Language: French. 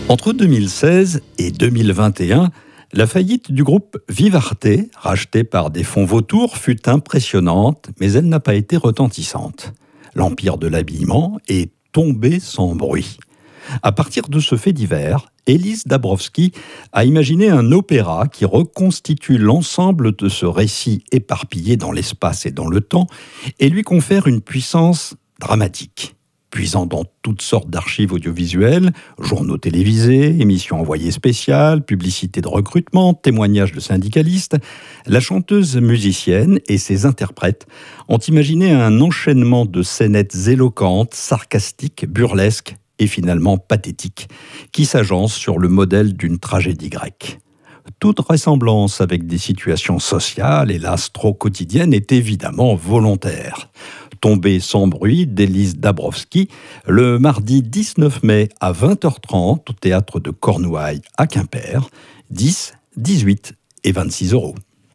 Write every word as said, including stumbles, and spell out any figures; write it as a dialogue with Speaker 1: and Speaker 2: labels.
Speaker 1: Entre deux mille seize et deux mille vingt et un, la faillite du groupe Vivarte, racheté par des fonds vautours, fut impressionnante, mais elle n'a pas été retentissante. L'empire de l'habillement est tombé sans bruit. À partir de ce fait divers, Élise Dabrowski a imaginé un opéra qui reconstitue l'ensemble de ce récit éparpillé dans l'espace et dans le temps et lui confère une puissance dramatique. Puisant dans toutes sortes d'archives audiovisuelles, journaux télévisés, émissions envoyées spéciales, publicités de recrutement, témoignages de syndicalistes, la chanteuse musicienne et ses interprètes ont imaginé un enchaînement de scénettes éloquentes, sarcastiques, burlesques et finalement pathétiques, qui s'agencent sur le modèle d'une tragédie grecque. Toute ressemblance avec des situations sociales, hélas trop quotidiennes, est évidemment volontaire. Tombé sans bruit d'Élise Dabrowski, le mardi dix-neuf mai à vingt heures trente au théâtre de Cornouailles à Quimper, dix, dix-huit et vingt-six euros.